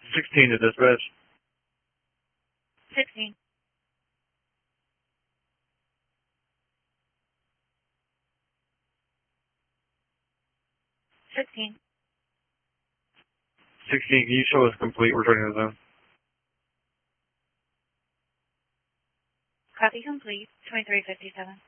16 to dispatch. 16. 16. 16, can you show us complete returning to the zone? Copy complete. 2357.